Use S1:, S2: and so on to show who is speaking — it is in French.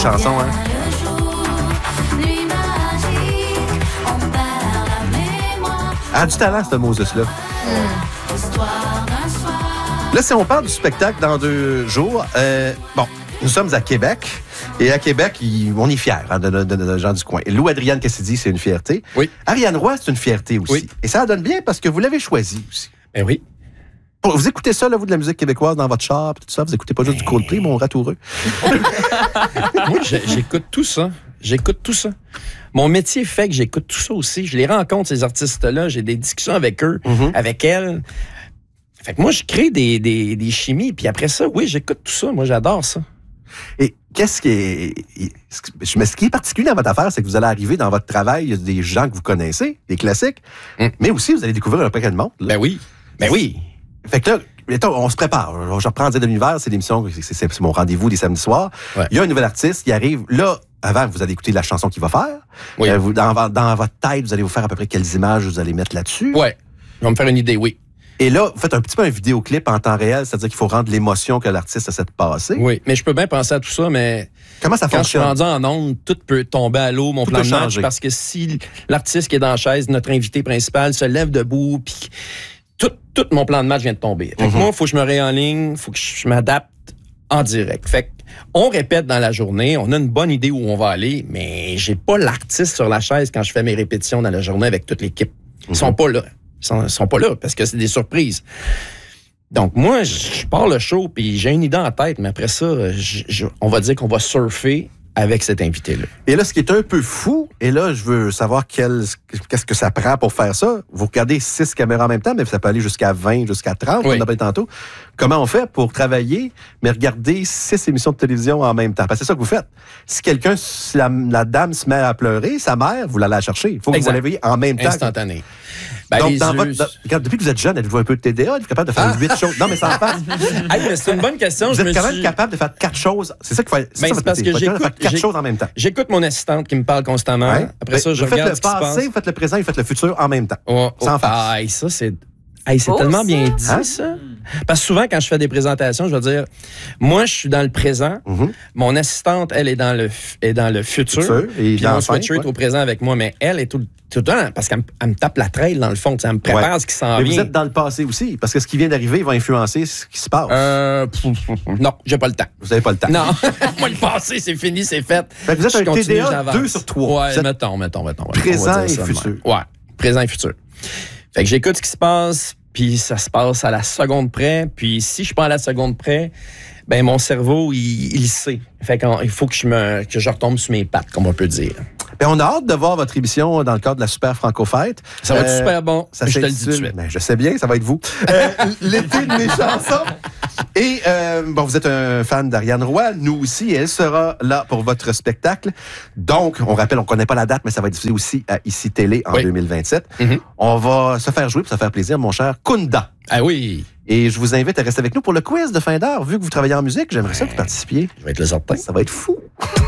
S1: chansons, hein? Elle a du talent, cette Moses-là. Là, si on parle du spectacle dans 2 jours, bon, nous sommes à Québec. Et à Québec, on est fiers de gens du coin. Lou Adrienne Cassidy, c'est une fierté.
S2: Oui.
S1: Ariane Roy, c'est une fierté aussi.
S2: Oui.
S1: Et ça donne bien parce que vous l'avez choisi aussi.
S2: Ben oui.
S1: Vous écoutez ça, là, vous, de la musique québécoise dans votre char, tout ça? Vous écoutez pas juste du Coldplay, mon ratoureux?
S2: Moi, j'écoute tout ça. J'écoute tout ça. Mon métier fait que j'écoute tout ça aussi. Je les rencontre, ces artistes-là. J'ai des discussions avec eux, avec elles. Fait que moi, je crée des chimies. Puis après ça, oui, j'écoute tout ça. Moi, j'adore ça.
S1: Et qu'est-ce qui est... Mais ce qui est particulier dans votre affaire, c'est que vous allez arriver dans votre travail, il y a des gens que vous connaissez, des classiques, mais aussi, vous allez découvrir un paquet de monde. Là.
S2: Ben oui. Ben oui.
S1: Fait que là, on se prépare. Je reprends Dire de l'univers, c'est l'émission, c'est mon rendez-vous des samedis soirs. Ouais. Il y a un nouvel artiste qui arrive. Là, avant, vous allez écouter la chanson qu'il va faire. Oui. Dans votre tête, vous allez vous faire à peu près quelles images vous allez mettre là-dessus.
S2: Oui. Je vais me faire une idée, oui.
S1: Et là, vous faites un petit peu un vidéoclip en temps réel, c'est-à-dire qu'il faut rendre l'émotion que l'artiste essaie de passer.
S2: Oui, mais je peux bien penser à tout ça, mais...
S1: Comment ça fonctionne?
S2: Quand je suis rendu en ondes, tout peut tomber à l'eau, mon plan de match, parce que si l'artiste qui est dans la chaise, notre invité principal, se lève debout, puis tout mon plan de match vient de tomber. Fait que moi, il faut que je me réenligne, il faut que je m'adapte en direct. Fait on répète dans la journée, on a une bonne idée où on va aller, mais j'ai pas l'artiste sur la chaise quand je fais mes répétitions dans la journée avec toute l'équipe. Ils sont pas là. Ils sont pas là parce que c'est des surprises. Donc, moi, je pars le show puis j'ai une idée en tête, mais après ça, on va dire qu'on va surfer avec cet invité-là.
S1: Et là, ce qui est un peu fou, et là, je veux savoir qu'est-ce que ça prend pour faire ça. Vous regardez 6 caméras en même temps, mais ça peut aller jusqu'à 20, jusqu'à 30,
S2: oui.
S1: On a parlé tantôt. Comment on fait pour travailler, mais regarder 6 émissions de télévision en même temps? Parce que c'est ça que vous faites. Si la dame se met à pleurer, sa mère, vous l'allez la chercher. Il faut que vous la voyez en même temps.
S2: Instantané. Ben,
S1: donc, depuis que vous êtes jeune, êtes-vous un peu de TDA? Êtes-vous capable de faire 8 choses? Non, mais ça en passe.
S2: Mais c'est une bonne question.
S1: Vous êtes quand même capable de faire 4 choses. C'est ça qu'il faut.
S2: C'est parce que
S1: j'écoute 4 choses en même temps.
S2: J'écoute mon assistante qui me parle constamment. Ouais. Après ça, je regarde ce qui se passe.
S1: Vous faites le passé, vous faites le présent, vous faites le futur en même temps.
S2: Sans face. Ça, c'est... c'est tellement bien dit, ça. Parce que souvent, quand je fais des présentations, je vais dire, moi, je suis dans le présent. Mon assistante, elle est dans le futur. Puis mon sweatshirt au présent avec moi. Mais elle est tout le temps, parce qu'elle me tape la traîne, dans le fond. Elle me prépare à ce qui s'en vient.
S1: Mais vous êtes dans le passé aussi, parce que ce qui vient d'arriver va influencer ce qui se passe.
S2: Non, j'ai pas le temps.
S1: Vous n'avez pas le temps.
S2: Non, moi, le passé, c'est fini, c'est fait.
S1: Fait que vous êtes un TDA 2 sur 3.
S2: Ouais, mettons.
S1: Présent et futur.
S2: Ouais, présent et futur. Fait que j'écoute ce qui se passe, puis ça se passe à la seconde près. Puis si je suis pas à la seconde près, ben mon cerveau, il sait. Fait qu'il faut que je retombe sur mes pattes, comme on peut dire.
S1: Ben, on a hâte de voir votre émission dans le cadre de la Super Franco-Fête.
S2: Ça va être super bon. Je te le dis tout de suite.
S1: Ben, je sais bien, ça va être vous. L'été de mes chansons. Et vous êtes un fan d'Ariane Roy. Nous aussi, elle sera là pour votre spectacle. Donc, on rappelle, on ne connaît pas la date, mais ça va être diffusé aussi à ICI Télé en 2027. On va se faire jouer pour se faire plaisir, mon cher Kunda.
S2: Ah oui!
S1: Et je vous invite à rester avec nous pour le quiz de fin d'heure. Vu que vous travaillez en musique, j'aimerais ça que vous participiez.
S2: Je vais être le certain.
S1: Ça va être fou.